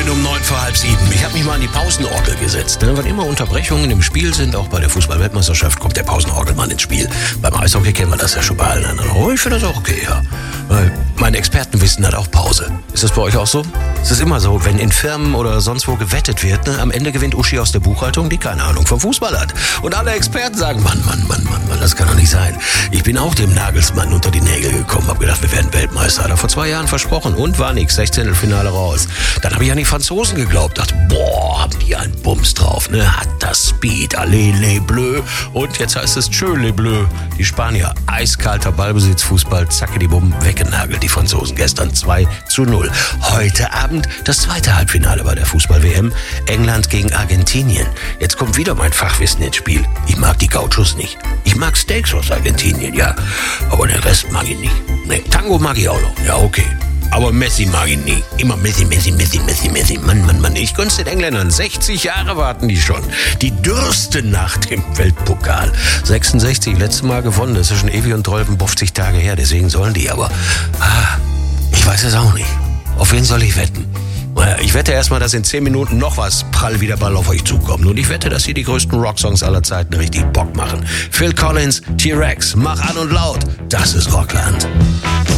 9 um 9 vor halb 7. Ich habe mich mal an die Pausenorgel gesetzt. Wann immer Unterbrechungen im Spiel sind, auch bei der Fußball-Weltmeisterschaft, kommt der Pausenorgelmann ins Spiel. Beim Eishockey kennen wir das ja schon bei allen anderen. Oh, ich finde das auch okay, ja. Weil meine Experten wissen, hat auch Pause. Ist das bei euch auch so? Es ist immer so, wenn in Firmen oder sonst wo gewettet wird, am Ende gewinnt Uschi aus der Buchhaltung, die keine Ahnung vom Fußball hat. Und alle Experten sagen, Mann, das kann doch nicht sein. Ich bin auch dem Nagelsmann unter die Nägel gekommen, hab gedacht, wir werden Weltmeister. Hat er vor 2 Jahren versprochen und war nix, 16. raus. Dann habe ich an die Franzosen geglaubt, dachte, boah, haben die einen Bums drauf, ne? Hat das Speed, allez les bleus. Und jetzt heißt es tschö les bleus. Die Spanier, eiskalter Ballbesitz, Fußball, zacke die Bumm, weggenagelt. Die Franzosen gestern 2-0. Heute Abend das zweite Halbfinale bei der Fußball-WM. England gegen Argentinien. Jetzt kommt wieder mein Fachwissen ins Spiel. Ich mag die Gauchos nicht. Ich mag Steaks aus Argentinien, ja. Aber den Rest mag ich nicht. Ne, Tango mag ich auch noch. Ja, okay. Aber Messi mag ich nie. Immer Messi. Mann. Ich gönn's den Engländern. 60 Jahre warten die schon. Die dürsten nach dem Weltpokal. 66, letztes Mal gewonnen. Das ist schon ewig und 50 Tage her. Deswegen sollen die. Aber ich weiß es auch nicht. Auf wen soll ich wetten? Ich wette erstmal, dass in 10 Minuten noch was prall wie der Ball auf euch zukommt. Und ich wette, dass hier die größten Rocksongs aller Zeiten richtig Bock machen. Phil Collins, T-Rex, mach an und laut. Das ist Rockland.